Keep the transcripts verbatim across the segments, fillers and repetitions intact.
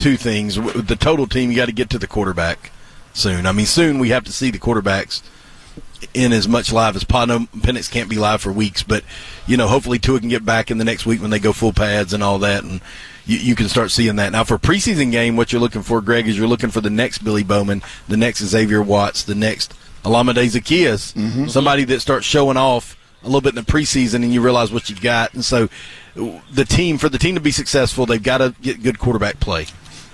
two things. With the total team, you got to get to the quarterback soon. I mean, soon we have to see the quarterbacks in as much live as possible. Penix can't be live for weeks, but, you know, hopefully Tua can get back in the next week when they go full pads and all that, and you, you can start seeing that. Now, for a preseason game, what you're looking for, Greg, is you're looking for the next Billy Bowman, the next Xavier Watts, the next Olamide Zaccheaus, mm-hmm. somebody that starts showing off a little bit in the preseason and you realize what you've got. And so the team, for the team to be successful, they've got to get good quarterback play.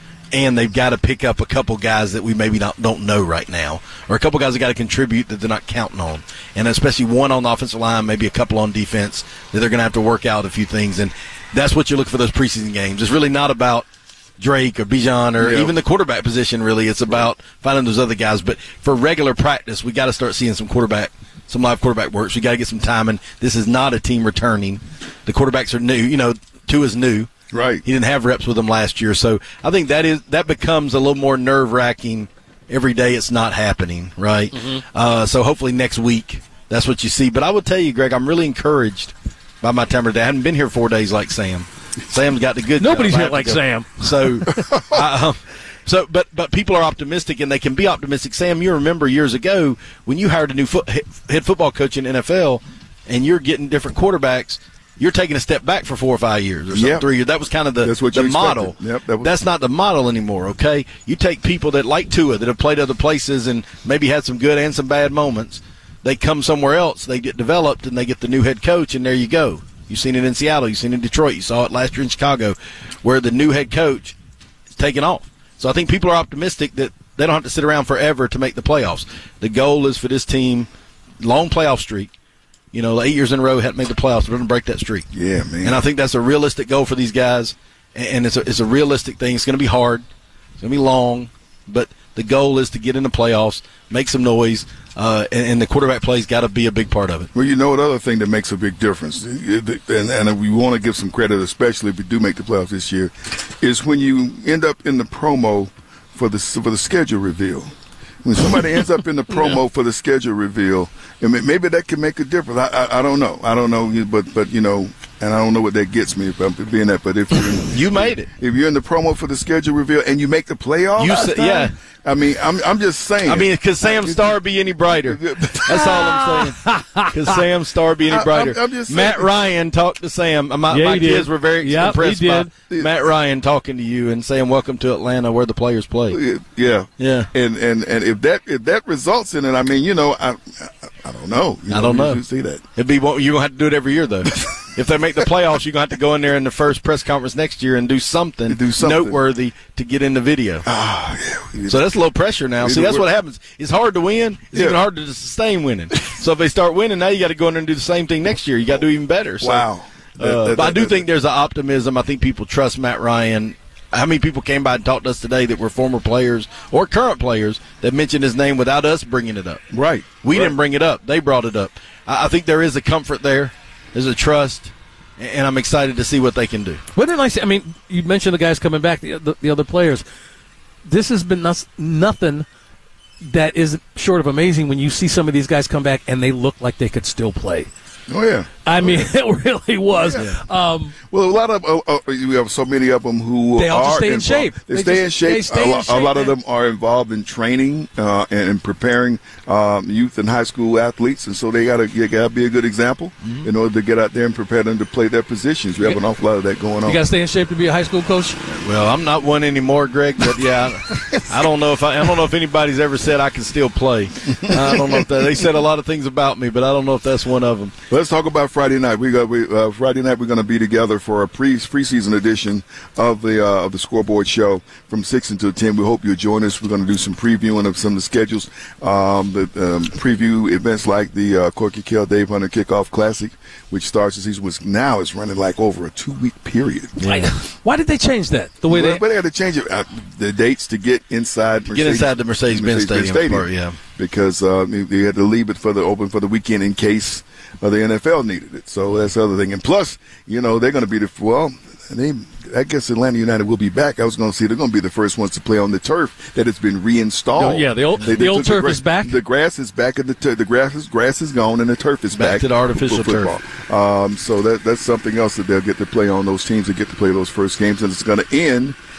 And they've got to pick up a couple guys that we maybe not, don't know right now, or a couple guys that got to contribute that they're not counting on, and especially one on the offensive line, maybe a couple on defense that they're going to have to work out a few things. And that's what you look for those preseason games. It's really not about Drake or Bijan or yeah. even the quarterback position, really. It's about finding those other guys. But for regular practice, we got to start seeing some quarterback, some live quarterback work. So we got to get some time. And this is not a team returning. The quarterbacks are new. You know, Tua's new. Right. He didn't have reps with them last year. So I think that is that becomes a little more nerve-wracking every day it's not happening, right? Mm-hmm. Uh, so hopefully next week that's what you see. But I will tell you, Greg, I'm really encouraged by my time today. I haven't been here four days like Sam. Sam's got the good Nobody's job. here like Sam. So, I, um, so, but but people are optimistic, and they can be optimistic. Sam, you remember years ago when you hired a new foot, head football coach in the N F L, and you're getting different quarterbacks. You're taking a step back for four or five years or something, yep. three years. That was kind of the, the model. Yep, that was- That's not the model anymore, okay? You take people that like Tua, that have played other places and maybe had some good and some bad moments. They come somewhere else, they get developed, and they get the new head coach, and there you go. You've seen it in Seattle. You've seen it in Detroit. You saw it last year in Chicago, where the new head coach is taking off. So I think people are optimistic that they don't have to sit around forever to make the playoffs. The goal is for this team, long playoff streak. You know, eight years in a row, hadn't made the playoffs. We're going to break that streak. Yeah, man. And I think that's a realistic goal for these guys, and it's a, it's a realistic thing. It's going to be hard. It's going to be long, but the goal is to get in the playoffs, make some noise, uh, and, and the quarterback play's got to be a big part of it. Well, you know, another thing that makes a big difference, and, and we want to give some credit, especially if we do make the playoffs this year, is when you end up in the promo for the for the schedule reveal. When somebody ends up in the promo yeah. for the schedule reveal, I mean, maybe that can make a difference. I, I, I don't know. I don't know, but but you know, and I don't know what that gets me if I'm being that. But if you're in, you made it, if you're in the promo for the schedule reveal and you make the playoffs, you say, yeah. I mean, I'm I'm just saying. I mean, could Sam's star be any brighter? That's all I'm saying. Could Sam's star be any brighter? I, I'm, I'm just Matt saying. Ryan talked to Sam. My, yeah, my kids did. were very yep, impressed he by did. Matt Ryan talking to you and saying, "Welcome to Atlanta, where the players play." Yeah, yeah. And and and if that if that results in it, I mean, you know, I I, I don't know. You I know, don't know. You see that? It'd be you're gonna have to do it every year though. If they make the playoffs, you're going to have to go in there in the first press conference next year and do something, do something. noteworthy to get in the video. Oh, yeah. So that's a little pressure now. See, that's what happens. It's hard to win. It's yeah. even harder to sustain winning. So if they start winning, now you got to go in there and do the same thing next year. You got to do even better. So, wow. That, uh, that, but that, I do that, think there's an optimism. I think people trust Matt Ryan. How many people came by and talked to us today that were former players or current players that mentioned his name without us bringing it up? Right. We right. didn't bring it up. They brought it up. I, I think there is a comfort there. There's a trust. And I'm excited to see what they can do. What did I say? I mean, you mentioned the guys coming back, the, the, the other players. This has been nos- nothing that is short of amazing when you see some of these guys come back and they look like they could still play. Oh, yeah. I oh, mean, yeah. it really was. Yeah. Um, well, a lot of uh, uh, we have so many of them who they all are just stay in involved. shape. They, they stay just, in shape. They stay a, in lo- shape, a lot man. of them are involved in training uh, and, and preparing um, youth and high school athletes, and so they got to you got to be a good example mm-hmm. in order to get out there and prepare them to play their positions. We have an awful lot of that going on. You got to stay in shape to be a high school coach. Well, I'm not one anymore, Greg. But yeah, I don't know if I, I don't know if anybody's ever said I can still play. I don't know if that, they said a lot of things about me, but I don't know if that's one of them. Let's talk about Friday night. We got we. Uh, Friday night we're going to be together for a pre preseason edition of the uh, of the Scoreboard Show from six until ten. We hope you'll join us. We're going to do some previewing of some of the schedules, um, the um, preview events like the uh, Corky Kell Dave Hunter Kickoff Classic, which starts the season, which now is running like over a two week period. Yeah. Why did they change that? The way well, they, but they had to change it, uh, the dates to get inside Mercedes, get inside the Mercedes-Benz Stadium, Stadium part, yeah, because uh, they had to leave it for the open for the weekend in case. Uh, the N F L needed it, so that's the other thing. And plus, you know, they're going to be the well. They, I guess Atlanta United will be back. I was going to say they're going to be the first ones to play on the turf that has been reinstalled. Oh, yeah, the old they, the they old turf gra- is back. The grass is back, and the tur- the grass is grass is gone, and the turf is back. Back to the artificial turf. Um, so that that's something else that they'll get to play on. Those teams that get to play those first games, and it's going to end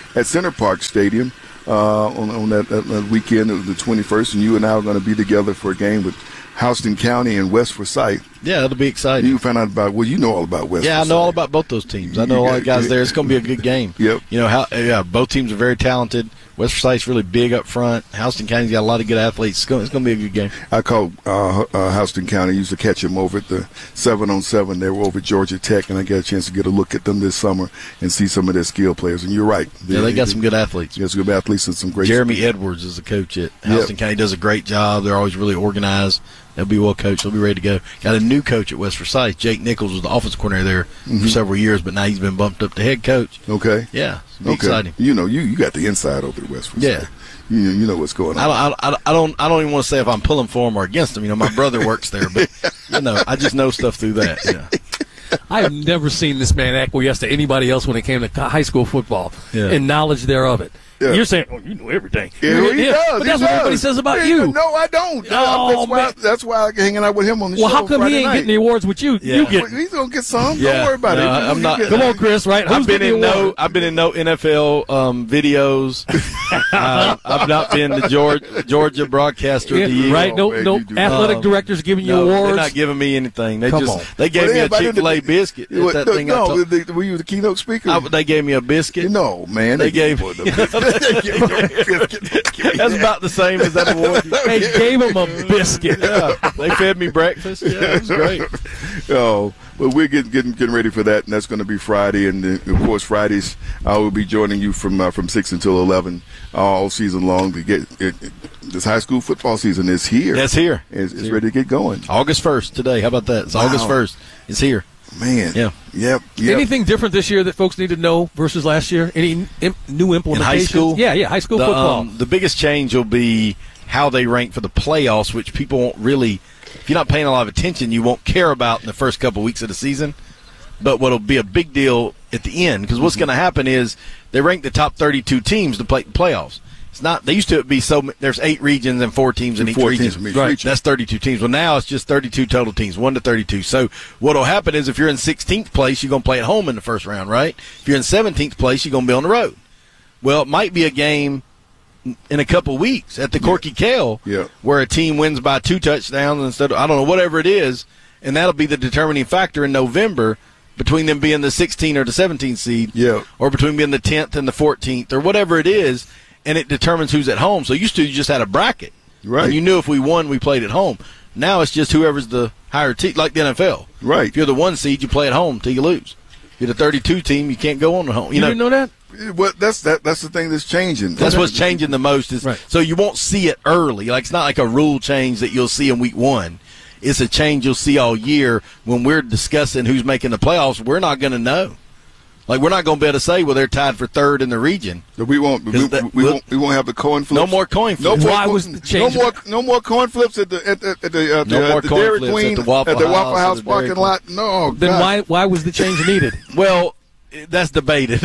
at Center Park Stadium uh, on, on that, that, that weekend. It was the twenty-first, and you and I are going to be together for a game with Houston County and West Forsyth. Yeah, it'll be exciting. You find out about, well, you know all about West Yeah, Forsyth. I know all about both those teams. I know a lot of guys there. It's going to be a good game. Yep. You know, how, yeah, both teams are very talented. West Forsyth's really big up front. Houston County's got a lot of good athletes. It's going, it's going to be a good game. I called uh, uh, Houston County. Used to catch them over at the seven on seven. They were over at Georgia Tech, and I got a chance to get a look at them this summer and see some of their skill players. And you're right. Yeah, they got some good athletes. They got some good athletes and some great Jeremy speed. Edwards is the coach at Houston Yep. County. Does a great job. They're always really organized. They'll be well coached. They'll be ready to go. Got a new coach at West Forsyth. Jake Nichols was the offensive coordinator there Mm-hmm. for several years, but now he's been bumped up to head coach. Okay. Yeah, it's Okay. exciting. You know, you, you got the inside over at West Forsyth. Yeah. You know, you know what's going on. I don't, I, don't- I don't, I don't even want to say if I'm pulling for him or against him. You know, my brother works there, but you know, I just know stuff through that. Yeah. I have never seen this man acquiesce to anybody else when it came to co- high school football Yeah. and knowledge thereof it. Yeah. You're saying, oh, you know everything. Yeah, he Yeah, does. But he that's what does. everybody says about Yeah, you. No, I don't. Oh, that's, why, man. that's why I'm hanging out with him on the Well, show how come Friday he ain't night. getting the awards with you? Yeah. You get. Well, he's gonna get some. Yeah. Don't worry about No, it. I'm not- Get- Come on, Chris. Right? Who's I've been getting in the no, award? I've been in no N F L um, videos. uh, I've not been the Georgia, Georgia broadcaster of the Yeah, year. right? No, Oh, man, no you do athletic Um, directors giving you No, they're awards. not giving me anything. They Come just on. they gave Well, me yeah, a but I Chick Fil A didn't- biscuit. You- That no, thing I no, told- they- were you the keynote speaker? I, they gave me a biscuit. No, man. They gave- They gave me a biscuit. That's about the same as that award. They gave him a biscuit. Yeah, they fed me breakfast. Yeah, it was great. Oh, well, we're getting, getting getting ready for that, and that's going to be Friday. And uh, of course, Fridays I will be joining you from uh, from six until eleven all season long. To get it, it, this high school football season is here. That's here. It's, it's ready to get going. August first today. How about that? It's Wow. August first. It's here. Man. Yeah. Yep. Yep. Anything different this year that folks need to know versus last year? Any imp- new implementations? In high school? Yeah, yeah, high school The, football. um, the biggest change will be how they rank for the playoffs, which people won't really, if you're not paying a lot of attention, you won't care about in the first couple weeks of the season. But what'll be a big deal at the end, because what's going to happen is they rank the top thirty-two teams to play the playoffs. It's not. They used to be so. There's eight regions and four teams in And each four region. teams from each right. region. That's thirty-two teams. Well, now it's just thirty-two total teams, one to thirty-two. So what'll happen is if you're in sixteenth place, you're going to play at home in the first round, right? If you're in seventeenth place, you're going to be on the road. Well, it might be a game in a couple weeks at the Corky Kale Yeah. where a team wins by two touchdowns instead of, I don't know, whatever it is, and that'll be the determining factor in November between them being the sixteenth or the seventeenth seed, Yeah. or between being the tenth and the fourteenth, or whatever it is, and it determines who's at home. So used to you just had a bracket, Right. and you knew if we won, we played at home. Now it's just whoever's the higher team, like the N F L. Right. If you're the one seed, you play at home till you lose. If you're the thirty-two team, you can't go on the home. You, you know, didn't know that? Well, that's that. That's the thing that's changing. that's what's changing the most. Is Right. so you won't see it early. Like it's not like a rule change that you'll see in week one. It's a change you'll see all year when we're discussing who's making the playoffs. We're not going to know. Like we're not going to be able to say, well, they're tied for third in the region. We won't. We, 'Cause that- we we'll- won't. We won't have the coin flips. No more coin No flips. more. Why co- was the change? No more. No more coin flips at the at the at the, uh, No the, more uh, the coin Dairy flips at Queen the Waffle at the House Waffle or House the Dairy parking Queen. lot. No. Then God. why why was the change needed? Well, that's debated.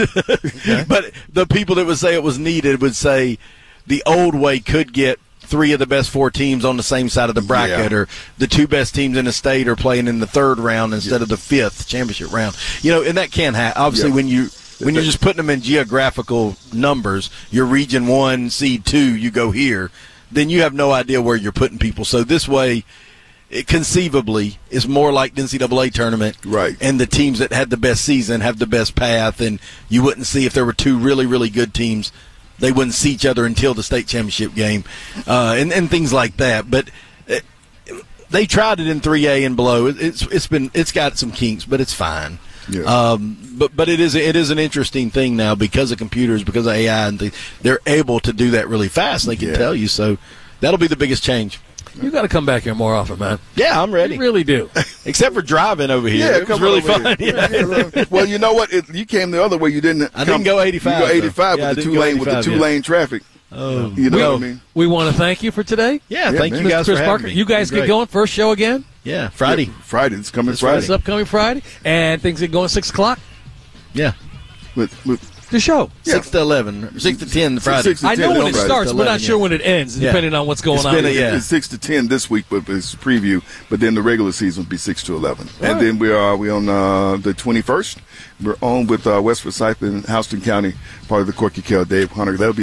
But the people that would say it was needed would say the old way could get three of the best four teams on the same side of the bracket, Yeah. or the two best teams in the state are playing in the third round instead of the fifth championship round. You know, and that can happen. Obviously, Yeah. when you when you're just putting them in geographical numbers, your region one, seed two, you go here, then you have no idea where you're putting people. So this way, it conceivably is more like the N C double A tournament, Right. And the teams that had the best season have the best path, and you wouldn't see if there were two really, really good teams, they wouldn't see each other until the state championship game, uh, and and things like that. But it, they tried it in three A and below. It, it's it's been it's got some kinks, but it's fine. Yeah. Um, but but it is it is an interesting thing now because of computers, because of A I, and things. They're able to do that really fast. They can Yeah. tell you, so that'll be the biggest change. You got to come back here more often, man. Yeah, I'm ready. You really do. Except for driving over here. Yeah, it was come really over fun. here. Yeah. Yeah. Well, you know what? It, you came the other way. You didn't. I didn't go eighty-five, You go though. eighty-five Yeah, I with the didn't two go lane with the eighty-five, two yeah. lane traffic. Oh, You know no. what I mean? We want to thank you for today. Yeah, Yeah, thank man. you guys Chris for Parker, having me. you guys Great. get going. First show again. Yeah, Friday. Yeah, Friday. It's coming This Friday. It's upcoming Friday, and things get going six o'clock. Yeah. With, with The show. Yeah. Six to eleven, six to ten Friday. Six to I know ten when on it Friday. starts. We're not eleven, sure yeah. when it ends, Yeah. depending on what's going It's on. been a- yeah. It's six to ten this week, but it's a preview. But then the regular season will be six to eleven. And right. then we are we on uh, the twenty-first. We're on with uh, West Forsyth and Houston County, part of the Corky Kell Dave Hunter. That'll be